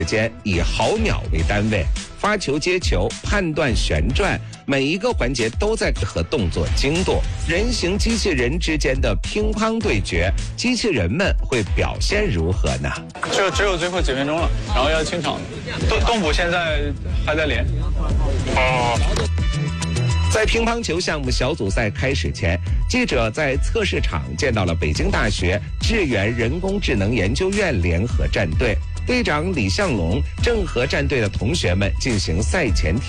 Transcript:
时间以毫秒为单位，发球、接球、判断、旋转，每一个环节都在和动作精度。人形机器人之间的乒乓对决，机器人们会表现如何呢？ 就只有最后几分钟了，然后要清场。动捕现在还在练。 在乒乓球项目小组赛开始前，记者在测试场见到了北京大学智源人工智能研究院联合战队队长李向龙正和战队的同学们进行赛前